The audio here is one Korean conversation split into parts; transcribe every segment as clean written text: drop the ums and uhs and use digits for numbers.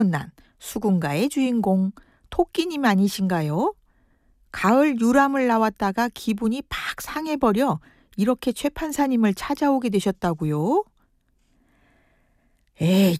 난 수군가의 주인공 토끼님 아니신가요? 가을 유람을 나왔다가 기분이 팍 상해버려 이렇게 최 판사님을 찾아오게 되셨다고요? 에이,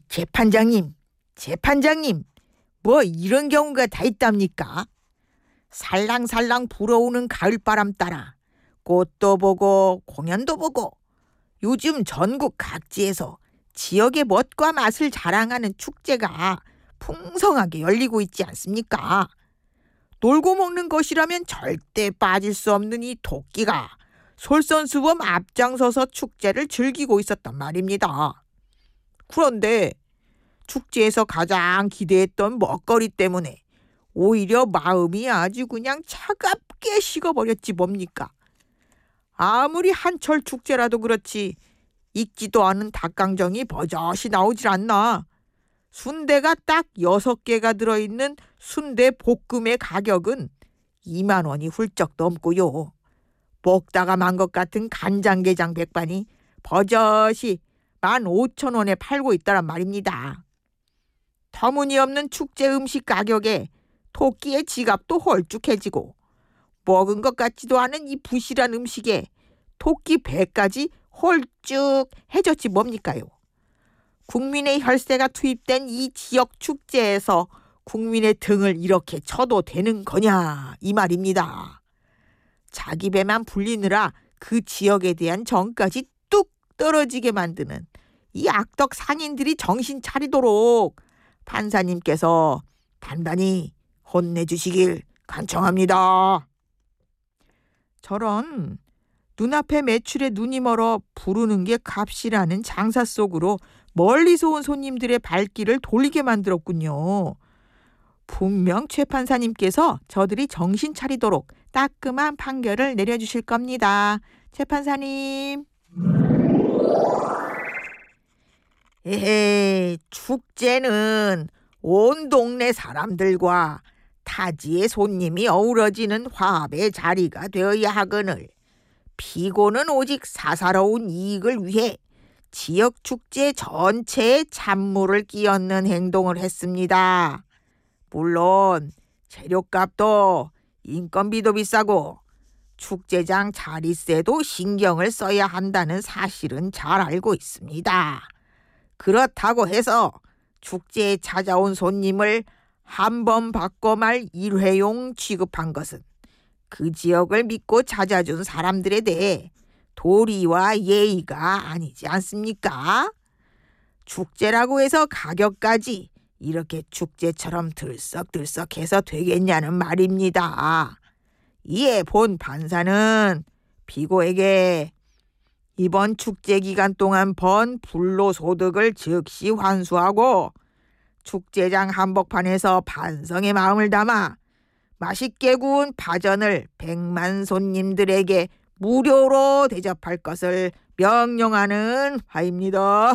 재판장님, 뭐 이런 경우가 다 있답니까? 살랑살랑 불어오는 가을바람 따라 꽃도 보고 공연도 보고 요즘 전국 각지에서 지역의 멋과 맛을 자랑하는 축제가 풍성하게 열리고 있지 않습니까? 놀고 먹는 것이라면 절대 빠질 수 없는 이 토끼가 솔선수범 앞장서서 축제를 즐기고 있었단 말입니다. 그런데 축제에서 가장 기대했던 먹거리 때문에 오히려 마음이 아주 그냥 차갑게 식어버렸지 뭡니까? 아무리 한철 축제라도 그렇지 익지도 않은 닭강정이 버젓이 나오질 않나. 순대가 딱 6개가 들어있는 순대 볶음의 가격은 2만 원이 훌쩍 넘고요. 먹다가 만 것 같은 간장게장 백반이 버젓이 15,000원에 팔고 있다란 말입니다. 터무니없는 축제 음식 가격에 토끼의 지갑도 헐쭉해지고 먹은 것 같지도 않은 이 부실한 음식에 토끼 배까지 헐쭉해졌지 뭡니까요? 국민의 혈세가 투입된 이 지역 축제에서 국민의 등을 이렇게 쳐도 되는 거냐 이 말입니다. 자기 배만 불리느라 그 지역에 대한 정까지 뚝 떨어지게 만드는 이 악덕 상인들이 정신 차리도록 판사님께서 단단히 혼내주시길 간청합니다. 저런 눈앞에 매출에 눈이 멀어 부르는 게 값이라는 장사 속으로 멀리서 온 손님들의 발길을 돌리게 만들었군요. 분명 최 판사님께서 저들이 정신 차리도록 따끔한 판결을 내려주실 겁니다. 최 판사님. 에헤이, 축제는 온 동네 사람들과 타지의 손님이 어우러지는 화합의 자리가 되어야 하거늘 피고는 오직 사사로운 이익을 위해 지역 축제 전체에 찬물을 끼얹는 행동을 했습니다. 물론 재료값도 인건비도 비싸고 축제장 자릿세도 신경을 써야 한다는 사실은 잘 알고 있습니다. 그렇다고 해서 축제에 찾아온 손님을 한 번 받고 말 일회용 취급한 것은 그 지역을 믿고 찾아준 사람들에 대해 도리와 예의가 아니지 않습니까? 축제라고 해서 가격까지 이렇게 축제처럼 들썩들썩해서 되겠냐는 말입니다. 이에 본 판사는 피고에게 이번 축제 기간 동안 번 불로소득을 즉시 환수하고 축제장 한복판에서 반성의 마음을 담아 맛있게 구운 파전을 100만 손님들에게 무료로 대접할 것을 명령하는 바입니다.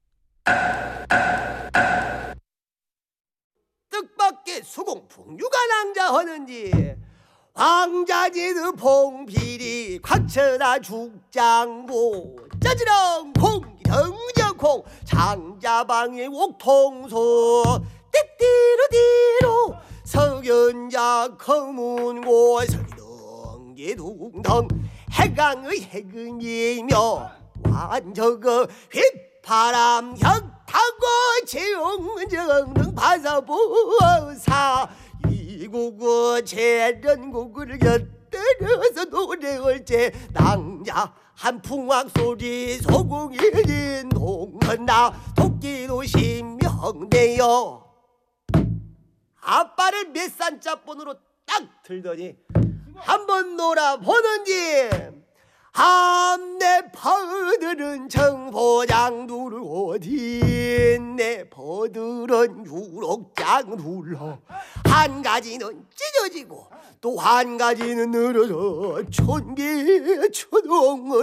뜻밖의 수공 풍류가 낭자하는지 왕자지드 봉필이 콱쳐다 죽장고 짜지랑 공기 등정콩 장자방의 옥통소 띠띠로띠로 석연자 검은고 서기둥기둥덩 해강의 해근이며 완저거 휘파람 혁타고 재용정등 바사보사 이국어 재련곡을 곁들여서 노래할 때 낭자 한풍악 소리 소공이린 동헌나 토끼도 신명되어 아빠를 몇 산자본으로 딱 들더니 한번 놀아보는지 함내 퍼들은 청포장 누르고 뒷내 퍼들은 유록장 눌러 한 가지는 찢어지고 또 한 가지는 늘어서 촌기 초동을